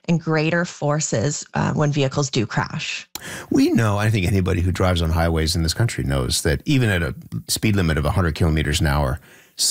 and greater forces when vehicles do crash. We know, I think anybody who drives on highways in this country knows that even at a speed limit of 100 kilometers an hour,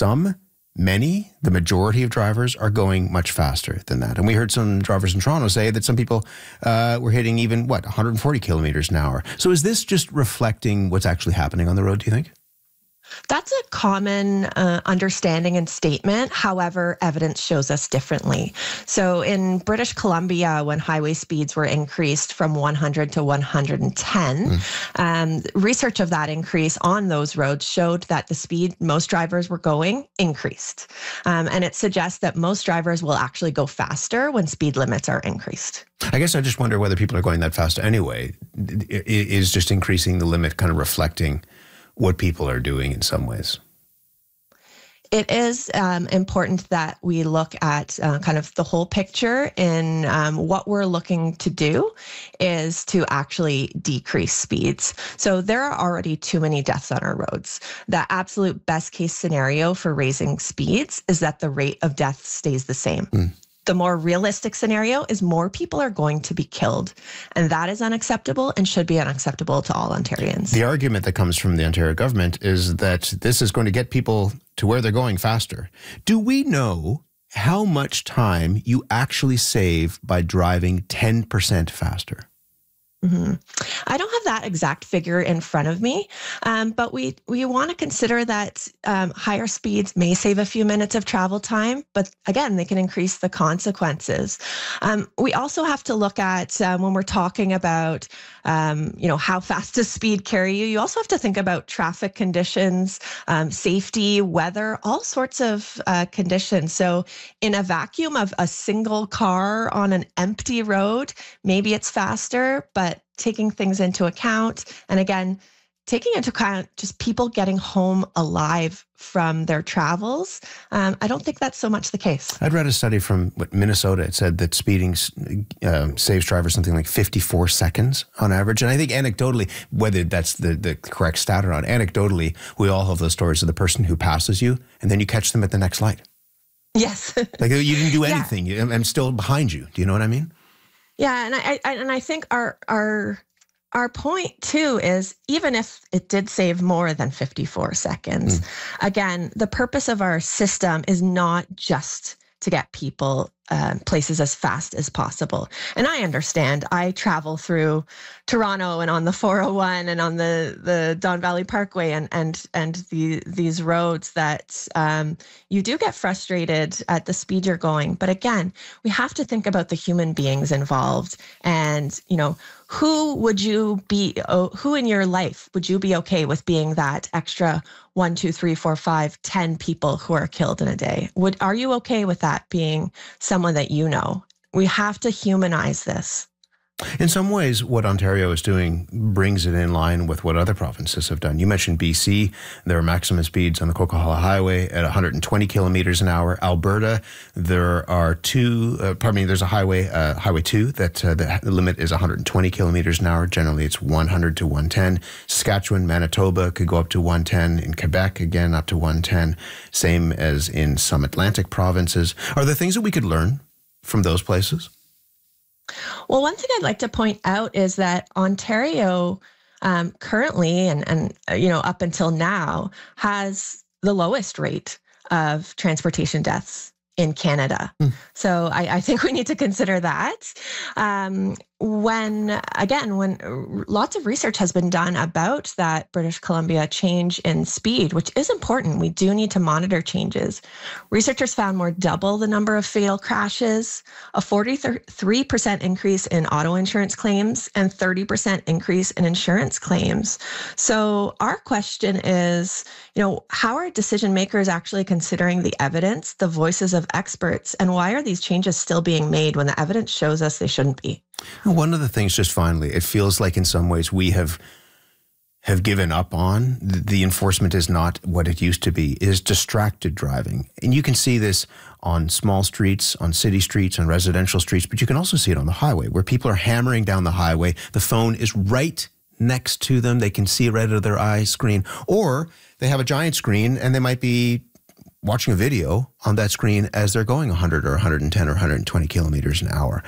the majority of drivers are going much faster than that. And we heard some drivers in Toronto say that some people were hitting even, 140 kilometers an hour. So is this just reflecting what's actually happening on the road, do you think? That's a common understanding and statement. However, evidence shows us differently. So in British Columbia, when highway speeds were increased from 100 to 110, research of that increase on those roads showed that the speed most drivers were going increased. And it suggests that most drivers will actually go faster when speed limits are increased. I guess I just wonder whether people are going that fast anyway. Is just increasing the limit kind of reflecting what people are doing in some ways? It is important that we look at kind of the whole picture in what we're looking to do is to actually decrease speeds. So there are already too many deaths on our roads. The absolute best case scenario for raising speeds is that the rate of death stays the same. The more realistic scenario is more people are going to be killed. And that is unacceptable and should be unacceptable to all Ontarians. The argument that comes from the Ontario government is that this is going to get people to where they're going faster. Do we know how much time you actually save by driving 10% faster? I don't have that exact figure in front of me, but we want to consider that higher speeds may save a few minutes of travel time, but again, they can increase the consequences. We also have to look at when we're talking about how fast does speed carry you? You also have to think about traffic conditions, safety, weather, all sorts of conditions. So in a vacuum of a single car on an empty road, maybe it's faster, but taking things into account, and again, taking into account just people getting home alive from their travels, I don't think that's so much the case. I'd read a study from Minnesota. It said that speeding saves drivers something like 54 seconds on average. And I think anecdotally, whether that's the correct stat or not, anecdotally, we all have those stories of the person who passes you and then you catch them at the next light. Yes. Like you didn't do anything. Yeah. I'm still behind you. Do you know what I mean? Yeah, and I think our point too is even if it did save more than 54 seconds, again, the purpose of our system is not just to get people places as fast as possible. And I understand. I travel through Toronto and on the 401 and on the Don Valley Parkway and these roads that you do get frustrated at the speed you're going. But again, we have to think about the human beings involved and, who in your life would you be okay with being that extra 1, 2, 3, 4, 5, 10 people who are killed in a day? Are you okay with that being someone that you know? We have to humanize this. In some ways, what Ontario is doing brings it in line with what other provinces have done. You mentioned BC. There are maximum speeds on the Coquihalla Highway at 120 kilometers an hour. Alberta, there's a highway, Highway 2, that the limit is 120 kilometers an hour. Generally, it's 100 to 110. Saskatchewan, Manitoba could go up to 110. In Quebec, again, up to 110. Same as in some Atlantic provinces. Are there things that we could learn from those places? Well, one thing I'd like to point out is that Ontario currently and up until now has the lowest rate of transportation deaths in Canada. So I think we need to consider that. When lots of research has been done about that British Columbia change in speed, which is important, we do need to monitor changes. Researchers found more double the number of fatal crashes, a 43% increase in auto insurance claims, and 30% increase in insurance claims. So our question is, how are decision makers actually considering the evidence, the voices of experts, and why are these changes still being made when the evidence shows us they shouldn't be? One of the things, just finally, it feels like in some ways we have given up on. The enforcement is not what it used to be, is distracted driving. And you can see this on small streets, on city streets, on residential streets, but you can also see it on the highway where people are hammering down the highway. The phone is right next to them. They can see it right out of their eye screen. Or they have a giant screen and they might be watching a video on that screen as they're going 100 or 110 or 120 kilometers an hour.